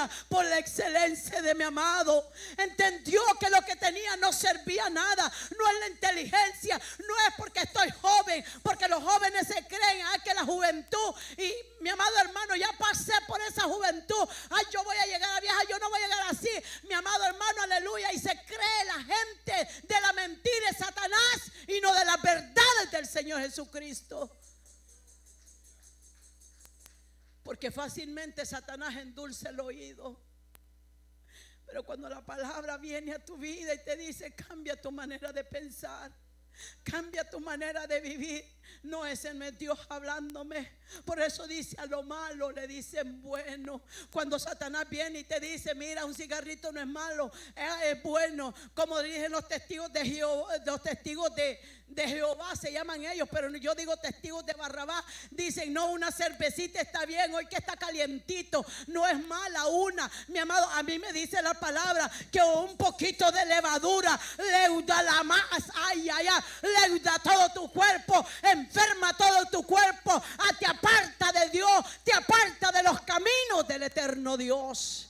aleluya, por la excelencia de mi amado. Entendió que lo que tenía no servía a nada. No es la inteligencia, no es porque estoy joven, porque los jóvenes se creen que la juventud, y mi amado hermano, ya pasé por esa juventud. Ay, yo voy a llegar a vieja, yo no voy a llegar así, mi amado hermano, aleluya. Y se cree la gente de la mentira de Satanás y no de las verdades del Señor Jesucristo. Porque fácilmente Satanás endulce el oído. Pero cuando la palabra viene a tu vida y te dice: cambia tu manera de pensar, cambia tu manera de vivir, no, ese no es Dios hablándome. Por eso dice: a lo malo le dicen bueno. Cuando Satanás viene y te dice: mira, un cigarrito no es malo, es bueno. Como dicen los testigos de Jehová, los testigos de Jehová se llaman ellos, pero yo digo testigos de Barrabás. Dicen: no, una cervecita está bien, hoy que está calientito, no es mala una. Mi amado, a mí me dice la palabra que un poquito de levadura leuda la más, ay, ay, ay, leuda todo tu cuerpo, enferma todo tu cuerpo, te aparta de Dios, te aparta de los caminos del eterno Dios.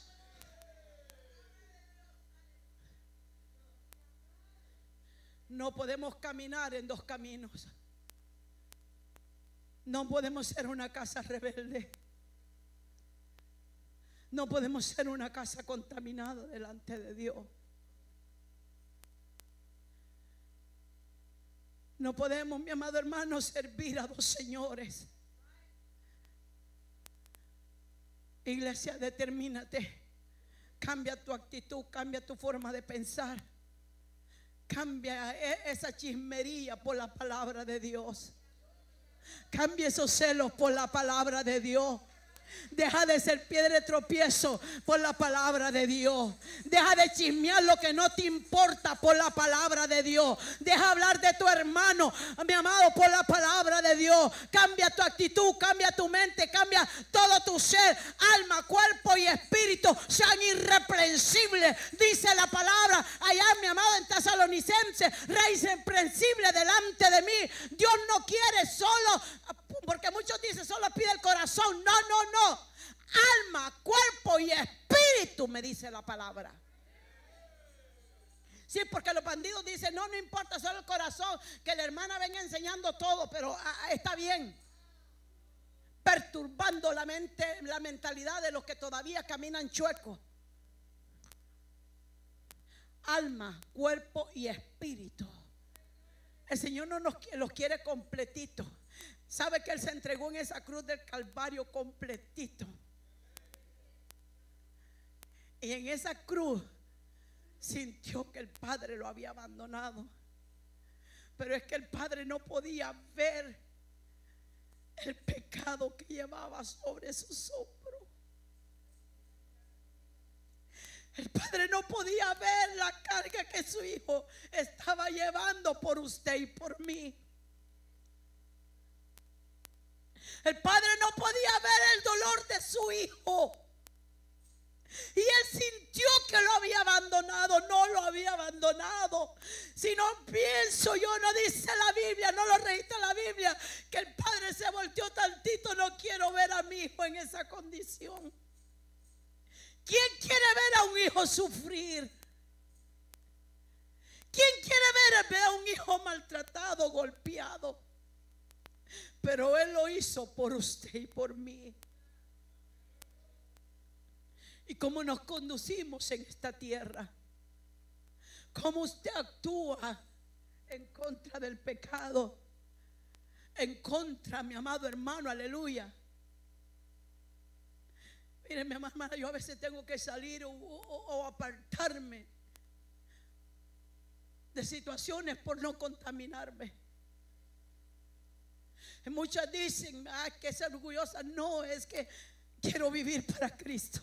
No podemos caminar en dos caminos. No podemos ser una casa rebelde. No podemos ser una casa contaminada delante de Dios. No podemos, mi amado hermano, servir a dos señores. Iglesia, determínate. Cambia tu actitud, cambia tu forma de pensar. Cambia esa chismería por la palabra de Dios. Cambia esos celos por la palabra de Dios. Deja de ser piedra de tropiezo por la palabra de Dios. Deja de chismear lo que no te importa por la palabra de Dios. Deja hablar de tu hermano, mi amado, por la palabra de Dios. Cambia tu actitud, cambia tu mente, cambia todo tu ser, alma, cuerpo y espíritu sean irreprensibles. Dice la palabra allá, mi amado, en Tesalonicenses: rey irreprensible delante de mí. Dios no quiere solo, porque muchos dicen solo pide el corazón. No, no, no. Alma, cuerpo y espíritu, me dice la palabra. Sí, porque los bandidos dicen: no, no importa, solo el corazón. Que la hermana venga enseñando todo, pero está bien. Perturbando la mente, la mentalidad de los que todavía caminan chuecos. Alma, cuerpo y espíritu. El Señor no los quiere completitos. ¿Sabe que Él se entregó en esa cruz del Calvario completito? Y en esa cruz sintió que el Padre lo había abandonado. Pero es que el Padre no podía ver el pecado que llevaba sobre sus hombros. El Padre no podía ver la carga que su Hijo estaba llevando por usted y por mí. El Padre no podía ver el dolor de su Hijo. Y Él sintió que lo había abandonado. No lo había abandonado. Si no pienso yo, no dice la Biblia, no lo registra la Biblia, que el Padre se volteó tantito: no quiero ver a mi hijo en esa condición. ¿Quién quiere ver a un hijo sufrir? ¿Quién quiere ver a un hijo maltratado, golpeado? Pero Él lo hizo por usted y por mí. Y cómo nos conducimos en esta tierra, cómo usted actúa en contra del pecado, en contra, mi amado hermano, aleluya. Mire, mi amada hermana, yo a veces tengo que salir o apartarme de situaciones por no contaminarme. Y muchas dicen: que es orgullosa. No, es que quiero vivir para Cristo.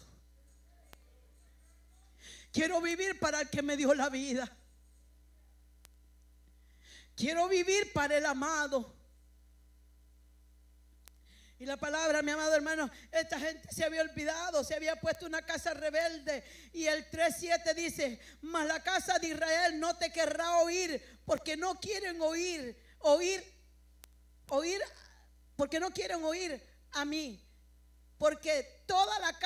Quiero vivir para el que me dio la vida. Quiero vivir para el amado. Y la palabra, mi amado hermano, esta gente se había olvidado, se había puesto una casa rebelde. Y el 3:7 dice: mas la casa de Israel no te querrá oír, porque no quieren oír, porque no quieren oír a mí. Porque toda la casa